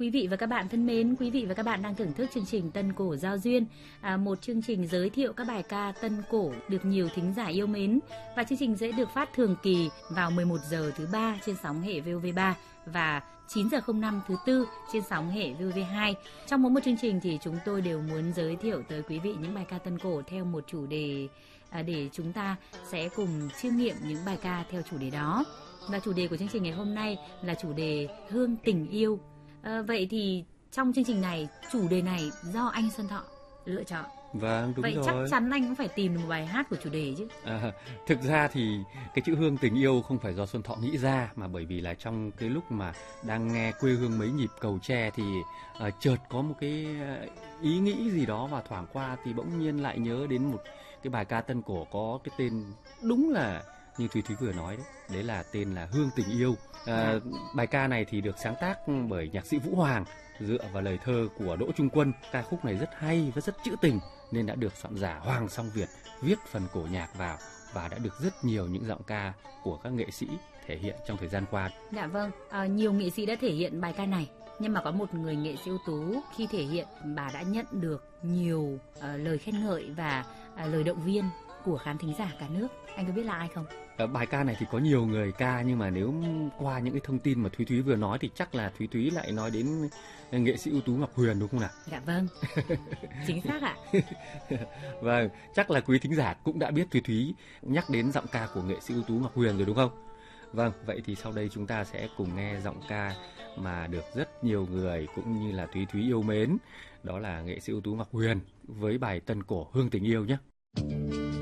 Quý vị và các bạn thân mến, quý vị và các bạn đang thưởng thức chương trình Tân Cổ Giao Duyên, một chương trình giới thiệu các bài ca tân cổ được nhiều thính giả yêu mến, và chương trình sẽ được phát thường kỳ vào 11 giờ thứ ba trên sóng hệ VOV3 và 9 giờ 05 thứ tư trên sóng hệ VOV2. Trong mỗi một chương trình thì chúng tôi đều muốn giới thiệu tới quý vị những bài ca tân cổ theo một chủ đề để chúng ta sẽ cùng chiêm nghiệm những bài ca theo chủ đề đó. Và chủ đề của chương trình ngày hôm nay là chủ đề Hương Tình Yêu. Vậy thì trong chương trình này, chủ đề này do anh Xuân Thọ lựa chọn. Vâng, đúng vậy rồi. Vậy chắc chắn anh cũng phải tìm một bài hát của chủ đề chứ. Thực ra thì cái chữ Hương Tình Yêu không phải do Xuân Thọ nghĩ ra, mà bởi vì là trong cái lúc mà đang nghe Quê Hương Mấy Nhịp Cầu Tre thì chợt có một cái ý nghĩ gì đó và thoảng qua thì bỗng nhiên lại nhớ đến một cái bài ca tân cổ có cái tên đúng là như Thúy vừa nói đấy là tên là Hương Tình Yêu. Bài ca này thì được sáng tác bởi nhạc sĩ Vũ Hoàng dựa vào lời thơ của Đỗ Trung Quân. Ca khúc này rất hay và rất trữ tình nên đã được soạn giả Hoàng Song Việt viết phần cổ nhạc vào và đã được rất nhiều những giọng ca của các nghệ sĩ thể hiện trong thời gian qua. Dạ vâng, nhiều nghệ sĩ đã thể hiện bài ca này, nhưng mà có một người nghệ sĩ ưu tú khi thể hiện bà đã nhận được nhiều lời khen ngợi và lời động viên của khán thính giả cả nước. Anh có biết là ai không? Bài ca này thì có nhiều người ca, nhưng mà nếu qua những cái thông tin mà Thúy vừa nói thì chắc là Thúy lại nói đến nghệ sĩ ưu tú Ngọc Huyền, đúng không nào? Dạ vâng, chính xác ạ. Vâng, chắc là quý thính giả cũng đã biết Thúy nhắc đến giọng ca của nghệ sĩ ưu tú Ngọc Huyền rồi đúng không? Vâng, vậy thì sau đây chúng ta sẽ cùng nghe giọng ca mà được rất nhiều người cũng như là Thúy yêu mến. Đó là nghệ sĩ ưu tú Ngọc Huyền với bài tân cổ Hương Tình Yêu nhé.